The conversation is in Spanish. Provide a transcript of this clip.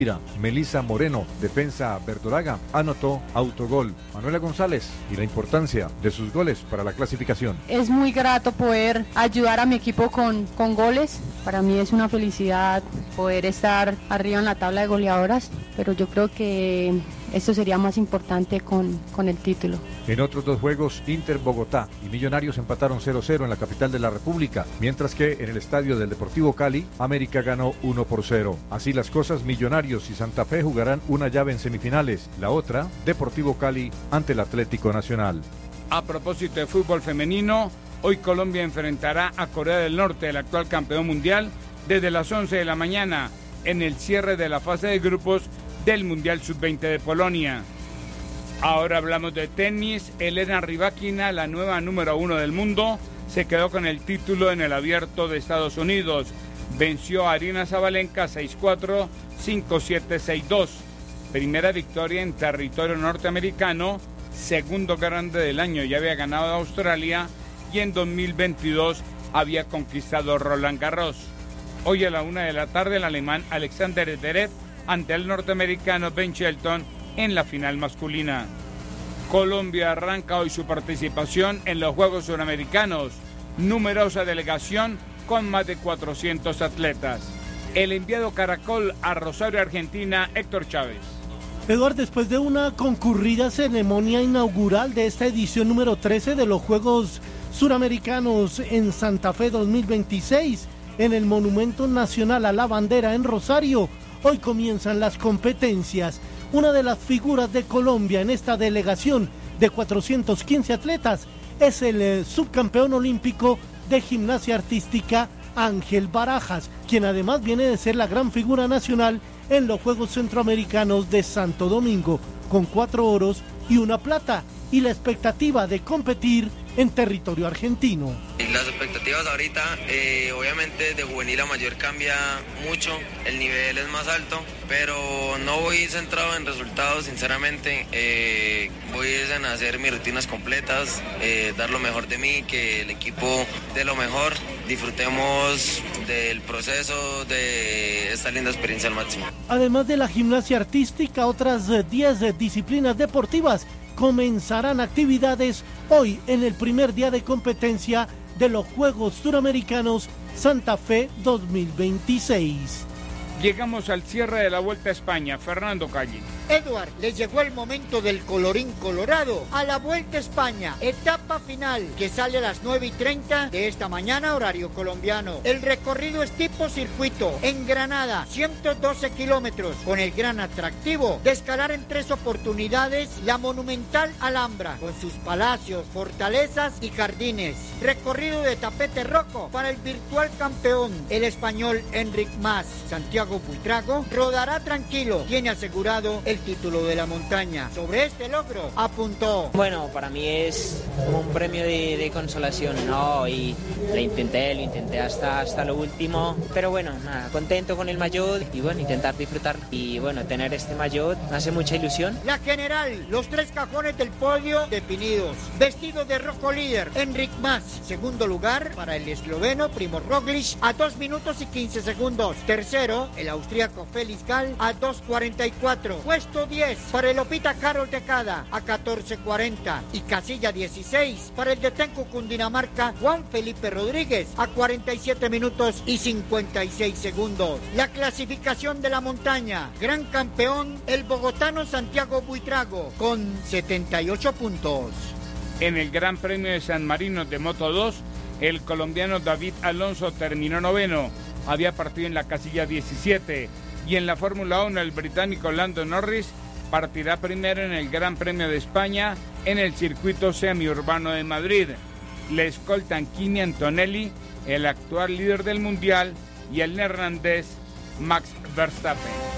Melissa Moreno, defensa verdolaga, anotó autogol. Manuela González y la importancia de sus goles para la clasificación. Es muy grato poder ayudar a mi equipo con goles. Para mí es una felicidad poder estar arriba en la tabla de goleadoras, pero yo creo que esto sería más importante con el título. En otros dos juegos, Inter Bogotá y Millonarios empataron 0-0 en la capital de la República, mientras que en el estadio del Deportivo Cali, América ganó 1-0. Así las cosas, Millonarios y Santa Fe jugarán una llave en semifinales, la otra, Deportivo Cali ante el Atlético Nacional. A propósito de fútbol femenino, hoy Colombia enfrentará a Corea del Norte, el actual campeón mundial, desde las 11 de la mañana, en el cierre de la fase de grupos del Mundial Sub-20 de Polonia. Ahora hablamos de tenis. Elena Rybakina, la nueva número 1 del mundo, se quedó con el título en el Abierto de Estados Unidos. Venció a Aryna Sabalenka 6-4, 5-7, 6-2. Primera victoria en territorio norteamericano, segundo grande del año. Ya había ganado a Australia y en 2022 había conquistado Roland Garros. Hoy a la 1 de la tarde el alemán Alexander Zverev ante el norteamericano Ben Shelton en la final masculina. Colombia arranca hoy su participación en los Juegos Suramericanos. Numerosa delegación con más de 400 atletas. El enviado Caracol a Rosario, Argentina, Héctor Chávez. Eduardo, después de una concurrida ceremonia inaugural de esta edición número 13 de los Juegos Suramericanos en Santa Fe 2026, en el Monumento Nacional a la Bandera en Rosario, hoy comienzan las competencias. Una de las figuras de Colombia en esta delegación de 415 atletas es el subcampeón olímpico de gimnasia artística Ángel Barajas, quien además viene de ser la gran figura nacional en los Juegos Centroamericanos de Santo Domingo, con 4 oros y 1 plata, y la expectativa de competir en territorio argentino. Las expectativas ahorita, obviamente de juvenil a mayor cambia mucho, el nivel es más alto, pero no voy centrado en resultados, sinceramente. Voy en hacer mis rutinas completas, dar lo mejor de mí, que el equipo dé lo mejor, disfrutemos del proceso, de esta linda experiencia al máximo. Además de la gimnasia artística, otras 10 disciplinas deportivas comenzarán actividades hoy en el primer día de competencia de los Juegos Suramericanos Santa Fe 2026. Llegamos al cierre de la Vuelta a España. Fernando Calle. Edward, les llegó el momento del colorín colorado a la Vuelta a España, etapa final, que sale a las 9:30 de esta mañana, horario colombiano. El recorrido es tipo circuito, en Granada, 112 kilómetros, con el gran atractivo de escalar en 3 oportunidades la monumental Alhambra, con sus palacios, fortalezas y jardines. Recorrido de tapete rojo para el virtual campeón, el español Enric Mas. Santiago Buitrago rodará tranquilo, tiene asegurado el título de la montaña. Sobre este logro apuntó: bueno, para mí es como un premio de consolación, ¿no? Y lo intenté hasta lo último, pero bueno, nada, contento con el maillot y bueno, intentar disfrutarlo. Y bueno, tener este maillot me hace mucha ilusión. La general, los 3 cajones del podio definidos. Vestido de rojo líder, Enric Mas. Segundo lugar para el esloveno Primož Roglič a 2 minutos y 15 segundos. Tercero, el austríaco Felix Gall a 2:44. Puesto 10 para el Opita Karol Tejada a 14:40. Y casilla 16 para el de Tenco Cundinamarca Juan Felipe Rodríguez a 47 minutos y 56 segundos. La clasificación de la montaña. Gran campeón el bogotano Santiago Buitrago con 78 puntos. En el Gran Premio de San Marino de Moto 2, el colombiano David Alonso terminó noveno. Había partido en la casilla 17. Y en la Fórmula 1, el británico Lando Norris partirá primero en el Gran Premio de España en el circuito semiurbano de Madrid. Le escoltan Kimi Antonelli, el actual líder del mundial, y el neerlandés Max Verstappen.